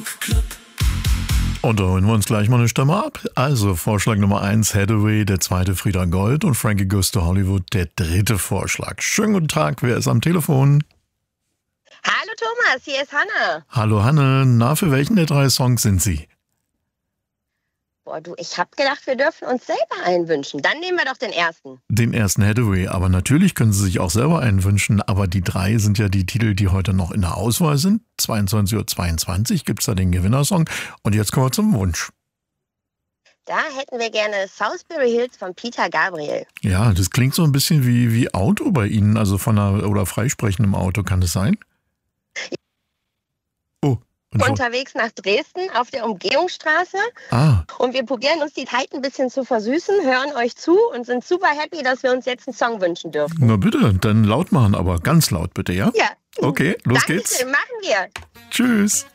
Und da holen wir uns gleich mal eine Stimme ab. Also Vorschlag Nummer 1, Hathaway, der zweite Frieda Gold und Frankie Goes to Hollywood, der dritte Vorschlag. Schönen guten Tag, wer ist am Telefon? Hallo Thomas, hier ist Hanna. Hallo Hanne, na, für welchen der 3 Songs sind Sie? Boah, du, ich hab gedacht, wir dürfen uns selber einen wünschen. Dann nehmen wir doch den ersten. Den ersten Hathaway, aber natürlich können Sie sich auch selber einen wünschen, aber die 3 sind ja die Titel, die heute noch in der Auswahl sind. 22:22 Uhr gibt es da den Gewinnersong und jetzt kommen wir zum Wunsch. Da hätten wir gerne Southbury Hills von Peter Gabriel. Ja, das klingt so ein bisschen wie Auto bei Ihnen, also von einer, oder freisprechendem Auto, kann das sein? Oh. Unterwegs nach Dresden auf der Umgehungsstraße. Und wir probieren uns die Zeit ein bisschen zu versüßen, hören euch zu und sind super happy, dass wir uns jetzt einen Song wünschen dürfen. Na bitte, dann laut machen, aber ganz laut bitte, ja? Ja. Okay, los geht's. Dankeschön, machen wir. Tschüss.